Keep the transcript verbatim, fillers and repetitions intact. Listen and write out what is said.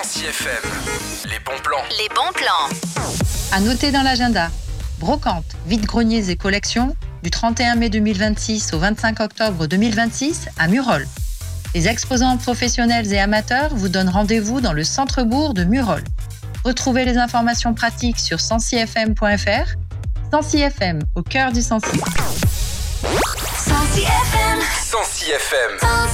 Sensi F M, les bons plans. Les bons plans. À noter dans l'agenda, brocantes, vide-greniers et collections du trente et un mai deux mille vingt-six au vingt-cinq octobre deux mille vingt-six à Murol. Les exposants professionnels et amateurs vous donnent rendez-vous dans le centre-bourg de Murol. Retrouvez les informations pratiques sur sensi f m point f r. Sensi F M, au cœur du Sensi. Sensi F M. Sensi F M.